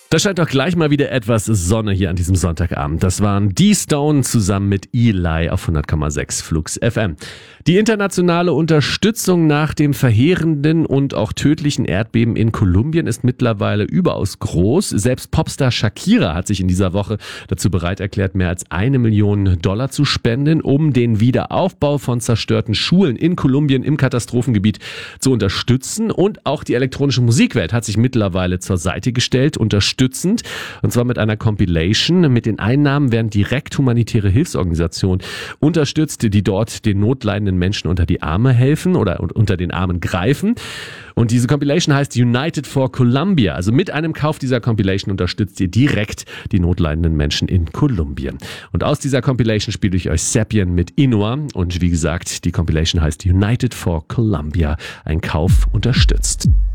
Da scheint doch gleich mal wieder etwas Sonne hier an diesem Sonntagabend. Das waren D-Stone zusammen mit Eli auf 100,6 Flux FM. Die internationale Unterstützung nach dem verheerenden und auch tödlichen Erdbeben in Kolumbien ist mittlerweile überaus groß. Selbst Popstar Shakira hat sich in dieser Woche dazu bereit erklärt, mehr als $1 Million zu spenden, um den Wiederaufbau von zerstörten Schulen in Kolumbien im Katastrophengebiet zu unterstützen. Und auch die elektronische Musikwelt hat sich mittlerweile zur Seite gestellt, unterstützend, und zwar mit einer Compilation. Mit den Einnahmen werden direkt humanitäre Hilfsorganisationen unterstützt, die dort den notleidenden Menschen unter die Arme helfen oder unter den Armen greifen. Und diese Compilation heißt United for Colombia. Also mit einem Kauf dieser Compilation unterstützt ihr direkt die notleidenden Menschen in Kolumbien. Und aus dieser Compilation spiele ich euch Sapien mit Inua. Und wie gesagt, die Compilation heißt United for Colombia. Ein Kauf unterstützt.